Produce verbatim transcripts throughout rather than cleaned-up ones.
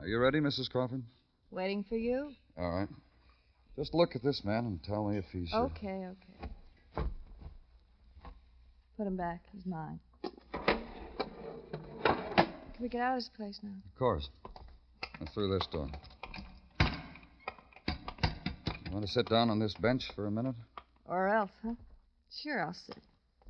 Are you ready, Missus Crawford? Waiting for you? All right. Just look at this man and tell me if he's... Uh... Okay, okay. Put him back. He's mine. Can we get out of this place now? Of course. And through this door. You want to sit down on this bench for a minute? Or else, huh? Sure, I'll sit.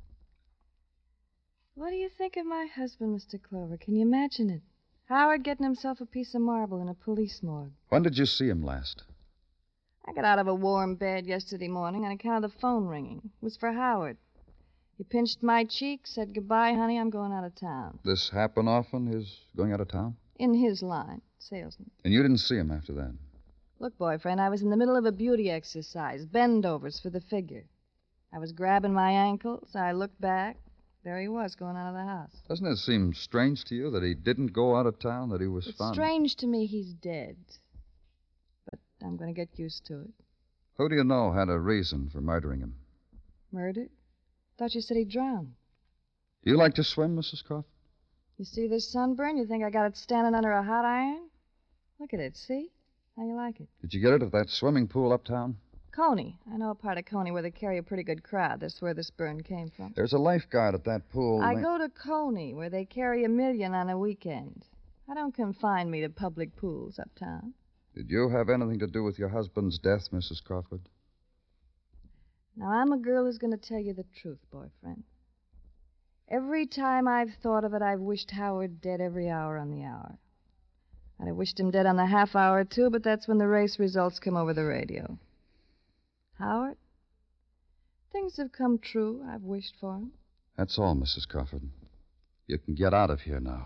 What do you think of my husband, Mister Clover? Can you imagine it? Howard getting himself a piece of marble in a police morgue. When did you see him last? I got out of a warm bed yesterday morning on account of the phone ringing. It was for Howard. He pinched my cheek, said, "Goodbye, honey, I'm going out of town." This happen often, his going out of town? In his line, salesman. And you didn't see him after that? Look, boyfriend, I was in the middle of a beauty exercise, bend-overs for the figure. I was grabbing my ankles. I looked back. There he was, going out of the house. Doesn't it seem strange to you that he didn't go out of town, that he was It's found? strange to me he's dead. But I'm going to get used to it. Who do you know had a reason for murdering him? Murdered? Thought you said he drowned. Do you like to swim, Missus Crawford? You see this sunburn? You think I got it standing under a hot iron? Look at it, see? How you like it? Did you get it at that swimming pool uptown? Coney. I know a part of Coney where they carry a pretty good crowd. That's where this burn came from. There's a lifeguard at that pool. I ma- go to Coney where they carry a million on a weekend. I don't confine me to public pools uptown. Did you have anything to do with your husband's death, Missus Crawford? Now, I'm a girl who's going to tell you the truth, boyfriend. Every time I've thought of it, I've wished Howard dead every hour on the hour. I'd have wished him dead on the half hour, too, but that's when the race results come over the radio. Howard, things have come true. I've wished for him. That's all, Missus Crawford. You can get out of here now.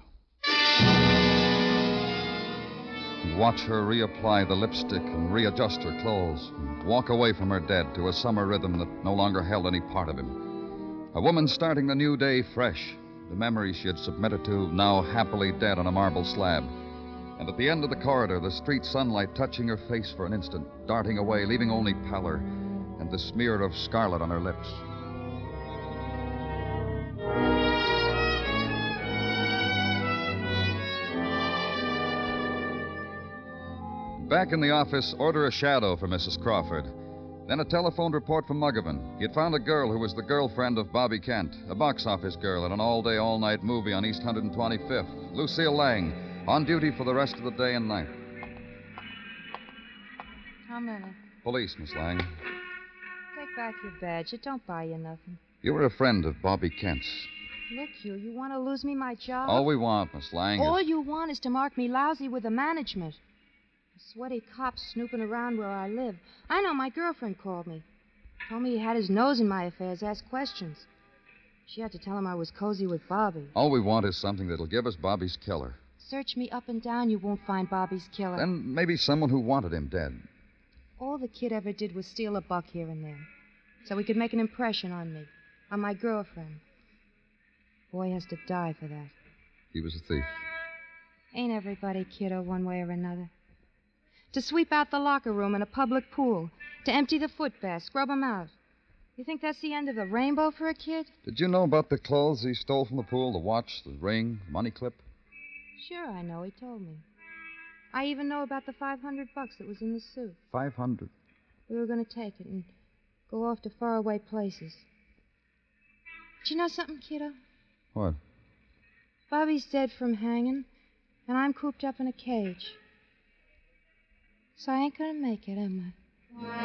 And watch her reapply the lipstick and readjust her clothes and walk away from her dead to a summer rhythm that no longer held any part of him. A woman starting the new day fresh, the memories she had submitted to now happily dead on a marble slab. And at the end of the corridor, the street sunlight touching her face for an instant, darting away, leaving only pallor and the smear of scarlet on her lips. Back in the office, order a shadow for Missus Crawford. Then a telephone report from Muggavan. He had found a girl who was the girlfriend of Bobby Kent, a box office girl in an all-day, all-night movie on East one twenty-fifth. Lucille Lang, on duty for the rest of the day and night. How many? Police, Miss Lang. Take back your badge. It don't buy you nothing. You were a friend of Bobby Kent's. Look, you, you want to lose me my job? All we want, Miss Lang, All is... you want is to mark me lousy with the management. A sweaty cop snooping around where I live. I know my girlfriend called me. Told me he had his nose in my affairs, asked questions. She had to tell him I was cozy with Bobby. All we want is something that'll give us Bobby's killer. Search me up and down, you won't find Bobby's killer. Then maybe someone who wanted him dead. All the kid ever did was steal a buck here and there. So he could make an impression on me, on my girlfriend. Boy has to die for that. He was a thief. Ain't everybody, kiddo, one way or another? To sweep out the locker room in a public pool, to empty the footbath, scrub 'em out. You think that's the end of the rainbow for a kid? Did you know about the clothes he stole from the pool? The watch, the ring, money clip? Sure, I know. He told me. I even know about the five hundred bucks that was in the suit. Five hundred. We were going to take it and go off to faraway places. But you know something, kiddo? What? Bobby's dead from hanging, and I'm cooped up in a cage. So I ain't going to make it, am I?